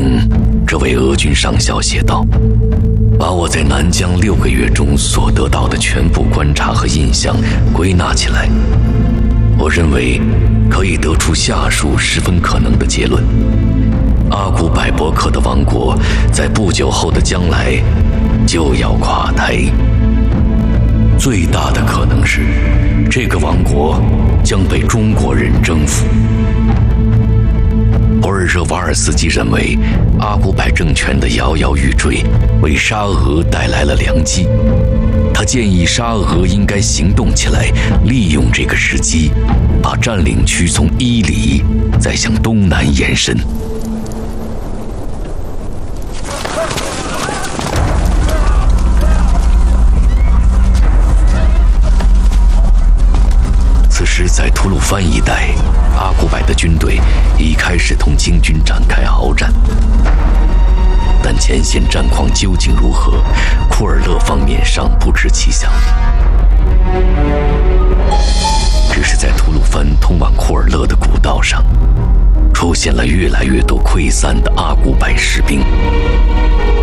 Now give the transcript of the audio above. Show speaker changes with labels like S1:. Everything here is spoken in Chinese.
S1: 中，这位俄军上校写道：“把我在南疆6个月中所得到的全部观察和印象归纳起来，我认为可以得出下述十分可能的结论：阿古柏伯克的王国在不久后的将来就要垮台。最大的可能是，这个王国将被中国人征服。”博尔热瓦尔斯基认为，阿古柏政权的摇摇欲坠为沙俄带来了良机。他建议沙俄应该行动起来，利用这个时机，把占领区从伊犁再向东南延伸。此时，在吐鲁番一带，阿古柏的军队已开始同清军展开鏖战，但前线战况究竟如何，库尔勒方面尚不知其详。只是在吐鲁番通往库尔勒的古道上，出现了越来越多溃散的阿古柏士兵。